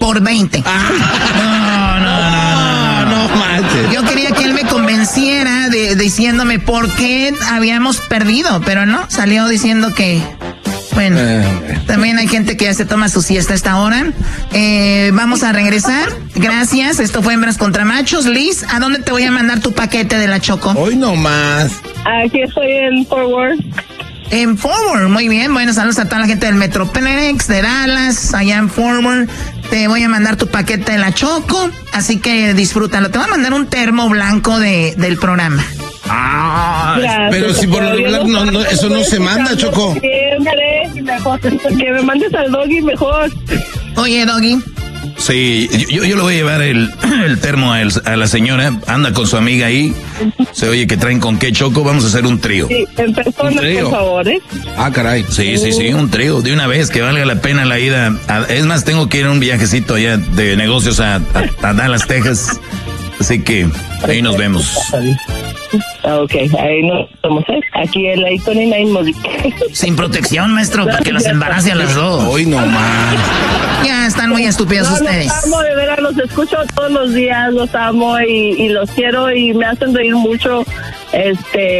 por 20. No manches. Yo quería que él me convenciera diciéndome por qué habíamos perdido, pero no, salió diciendo que... Bueno, también hay gente que ya se toma su siesta a esta hora. Vamos a regresar. Gracias. Esto fue Hembras contra Machos. Liz, ¿a dónde te voy a mandar tu paquete de la Choco? Hoy no más. Aquí estoy en Forward. En Forward, muy bien. Bueno, saludos a toda la gente del Metroplex, de Dallas, allá en Forward. Te voy a mandar tu paquete de la Choco, así que disfrútalo. Te voy a mandar un termo blanco del programa. Gracias, pero si por lo regular no, eso no se manda, Choco. Siempre, mejor, que me mandes al Doggy mejor. Oye, Doggy. Sí, yo le voy a llevar el termo a la señora. Anda con su amiga ahí. Se oye que traen con qué, Choco. Vamos a hacer un trío. Sí, en persona, por favor, ¿eh? Caray. Sí, un trío. De una vez, que valga la pena la ida. Es más, tengo que ir a un viajecito allá de negocios a Dallas, Texas. Así que ahí nos vemos. Ok, ahí nos vamos, ¿eh? Aquí en la I-29 Móvil. Sin protección, maestro, para que las embarace a las dos. Hoy no más. Ya están muy estúpidos ustedes. Los amo, de veras, los escucho todos los días, los amo y los quiero y me hacen reír mucho. Ya.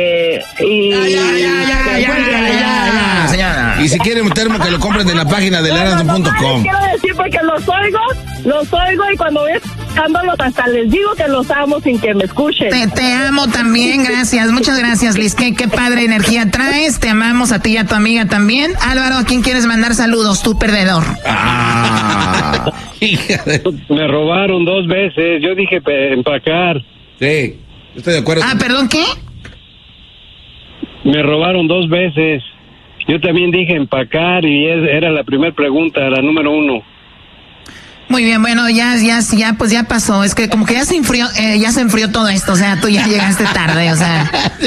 Señora. Y si quieren un termo, que lo compren de la página de Erasmo.com. Quiero decir porque los oigo y cuando voy escuchándolos hasta les digo que los amo sin que me escuchen. Te amo también, gracias. Muchas gracias, Liz. Qué padre energía traes. Te amamos a ti y a tu amiga también. Álvaro, ¿a quién quieres mandar saludos? Tu perdedor. Hija de... Me robaron 2 veces. Yo dije empacar. Sí, estoy de acuerdo. ¿Perdón qué? Me robaron 2 veces. Yo también dije empacar y era la primera pregunta, la número 1. Muy bien, bueno, ya pasó. Es que como que ya se enfrió todo esto. O sea, tú ya llegaste tarde, o sea,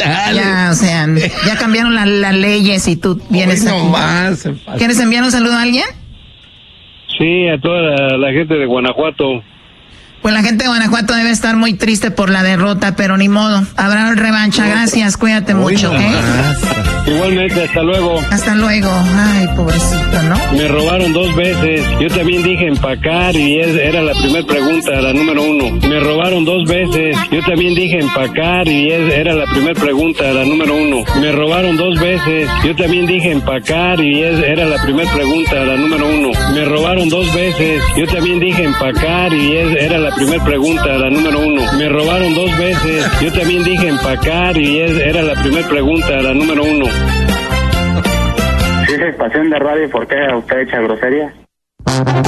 ya cambiaron las leyes y tú vienes no más. ¿Quieres enviar un saludo a alguien? Sí, a toda la gente de Guanajuato. Pues la gente de Guanajuato debe estar muy triste por la derrota, pero ni modo. Habrá revancha. Gracias, cuídate mucho, ¿ok? Igualmente, hasta luego. Hasta luego. Ay, pobrecito, ¿no? Me robaron 2 veces. Yo también dije empacar y era la primera pregunta, la número 1. Me robaron 2 veces. Yo también dije empacar y era la primera pregunta, la número 1. Me robaron 2 veces. Yo también dije empacar y era la primera pregunta, la número 1. Me robaron 2 veces. Yo también dije empacar y era la primera pregunta, la número 1. Me robaron 2 veces. Yo también dije empacar y era la primera pregunta, la número 1. Si es estación de radio, ¿por qué usted echa grosería?